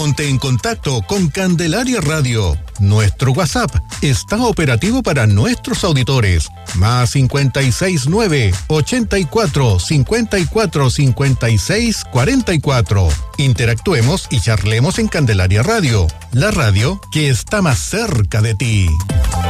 Ponte en contacto con Candelaria Radio. Nuestro WhatsApp está operativo para nuestros auditores. Más 569 84 54 56 44. Interactuemos y charlemos en Candelaria Radio, la radio que está más cerca de ti.